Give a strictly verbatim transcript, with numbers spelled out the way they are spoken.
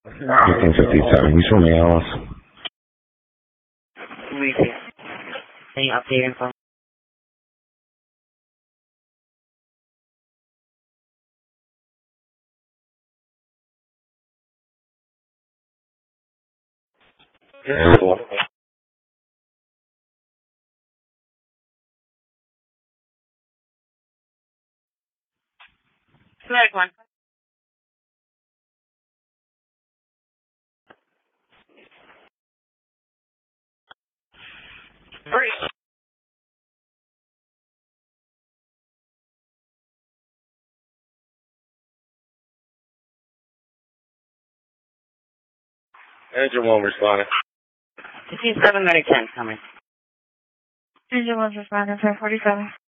fifteen fifty-seven, you show me else. We see. Any update info? Next one. Three. Engine one responding. fifteen seven ninety ten coming. Engine one's responding, ten forty-seven.